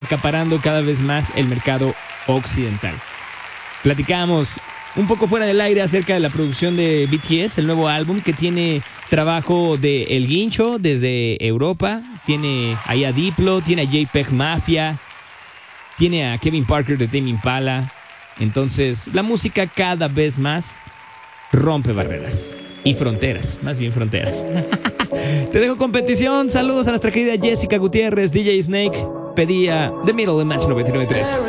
acaparando cada vez más el mercado occidental. Platicamos un poco fuera del aire acerca de la producción de BTS, el nuevo álbum que tiene trabajo de El Guincho desde Europa, tiene ahí a Diplo, tiene a JPEG Mafia, tiene a Kevin Parker de Tame Impala. Entonces, la música cada vez más rompe barreras y fronteras, más bien fronteras. Te dejo con petición. Saludos a nuestra querida Jessica Gutiérrez, DJ Snake. Pedía The Middle en Match 99.3.